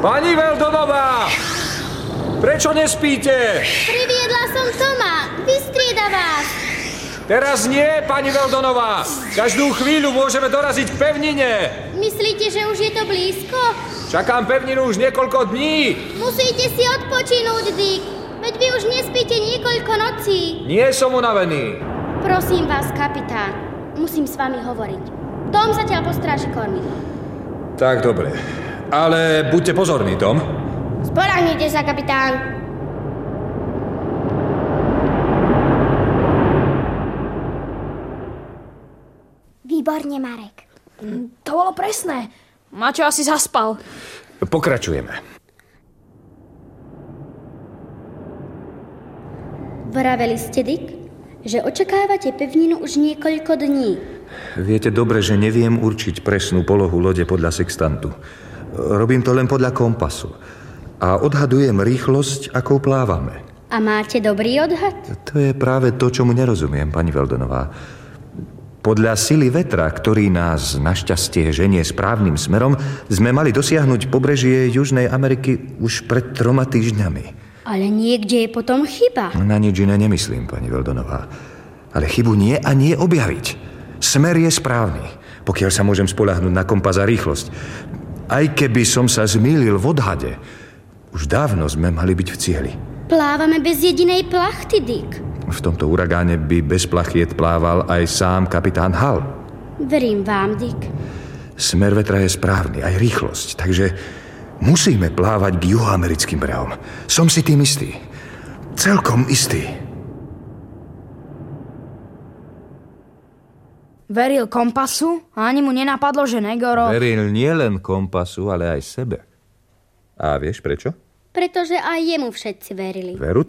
Pani Weldonová! Prečo nespíte? Priviedla som Toma. Vystrieda vás. Teraz nie, pani Weldonová. Každú chvíľu môžeme doraziť k pevnine. Myslíte, že už je to blízko? Čakám pevninu už niekoľko dní. Musíte si odpočinúť, Dick. Veď vy už nespíte niekoľko nocí. Nie som unavený. Prosím vás, kapitán. Musím s vami hovoriť. Tom zatiaľ postráži kormidlo. Tak, dobre. Ale buďte pozorní, Tom. Spoľahnite sa, kapitán. Výborne, Marek. To bolo presné. Maťo asi zaspal. Pokračujeme. Vraveli ste, Dick, že očakávate pevninu už niekoľko dní. Viete dobre, že neviem určiť presnú polohu lode podľa sextantu. Robím to len podľa kompasu. A odhadujem rýchlosť, akou plávame. A máte dobrý odhad? To je práve to, čomu nerozumiem, pani Weldonová. Podľa sily vetra, ktorý nás našťastie ženie správnym smerom, sme mali dosiahnuť pobrežie Južnej Ameriky už pred 3 týždňami. Ale niekde je potom chyba. Na nič iné nemyslím, pani Weldonová. Ale chybu nie a nie objaviť. Smer je správny, pokiaľ sa môžem spoľahnúť na kompas a rýchlosť. Aj keby som sa zmýlil v odhade, už dávno sme mali byť v cieli. Plávame bez jedinej plachty, Dick. V tomto uragáne by bez plachiet plával aj sám kapitán Hall. Verím vám, Dick. Smer vetra je správny, aj rýchlosť, takže musíme plávať k juhoamerickým brehom. Som si tým istý. Celkom istý. Veril kompasu a ani mu nenapadlo, že Negoro... Veril nielen kompasu, ale aj sebe. A vieš prečo? Pretože aj jemu všetci verili. Veru